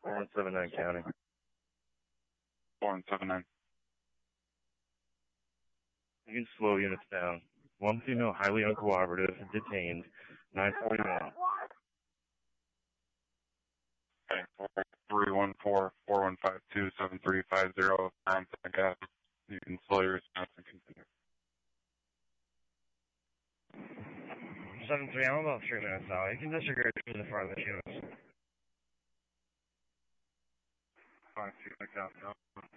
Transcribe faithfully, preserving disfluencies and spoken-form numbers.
four one seven nine county. four one seven nine. You can slow units down. One female highly uncooperative, detained, nine forty-one. Okay, three one four, four one five two, seven three five zero, nine seven gas. You can slow your response and continue. seven three, I'm about three minutes out. You can disregard to the front of the units. Five two, I got